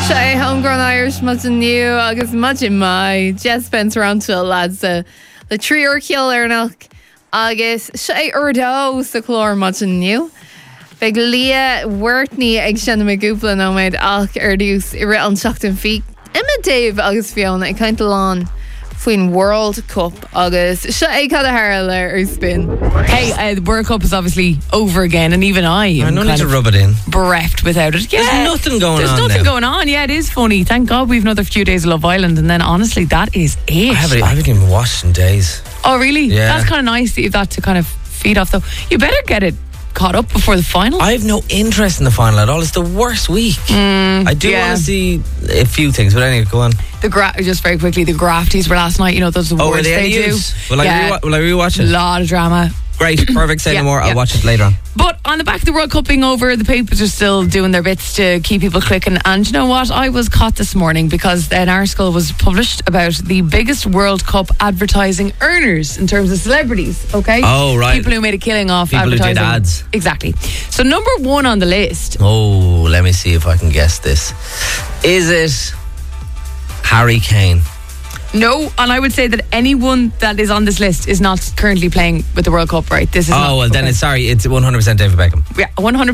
sé homegrown Irish much new agus much in mai Jess Spencer antil lads le trí or ceol arnach agus sé urdó sa chlór much new. Beg lia wortní ag sinna me gúpla nóméid ach dús I ri an seachtain fi. Emma Dave agus Fiona ag caint lán faoin World Cup agus sé ag cad a hair spin. Hey, the World Cup is obviously over again, and even I no need to rub it in. Bereft without it. Yeah, There's nothing going There's on nothing now. going on. Yeah, it is funny. Thank God we've another few days of Love Island, and then honestly, that is it. I haven't even watched in days. Oh, really? Yeah. That's kind of nice that you've that to kind of feed off, though. You better get it caught up before the final. I have no interest in the final at all. It's the worst week. I do want to see a few things, but anyway, go on. Just very quickly, the Grafties were last night. You know, those awards Were they do. Will I rewatch it? A lot of drama. Great, perfect. Say no more. I'll watch it later on. But on the back of the World Cup being over, the papers are still doing their bits to keep people clicking. And you know what? I was caught this morning because an article was published about the biggest World Cup advertising earners in terms of celebrities, okay? Oh, right. People who made a killing off People advertising. who did ads. Exactly. So number one on the list. Oh, let me see if I can guess this. Is it Harry Kane? No, and I would say that anyone that is on this list is not currently playing with the World Cup, right? This is Oh, well, then it's 100% David Beckham. Yeah, 100%.